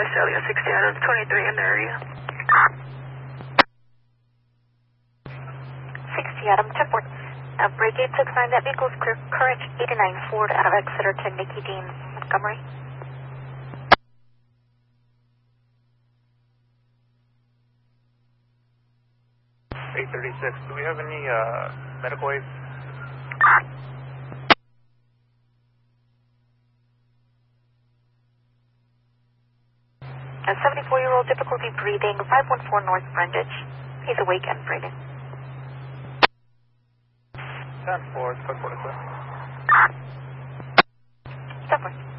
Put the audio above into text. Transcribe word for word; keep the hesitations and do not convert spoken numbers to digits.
Visalia sixty Adams, twenty-three in the area. sixty Adams, ten four. Uh, break eight six nine, that vehicle is clear current eighty-nine Ford out of Exeter to Nikki Dean, Montgomery. eight thirty-six, do we have any uh, medical aids? A seventy-four-year-old, difficulty breathing, five one four North Brendage. He's awake and breathing. ten four, ten four, ten four.